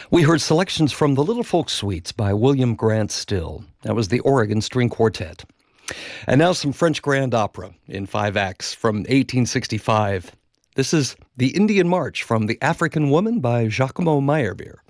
We heard selections from the Little Folk Suites by William Grant Still. That was the Oregon String Quartet. And now some French grand opera in 5 acts from 1865. This is The Indian March from The African Woman by Giacomo Meyerbeer.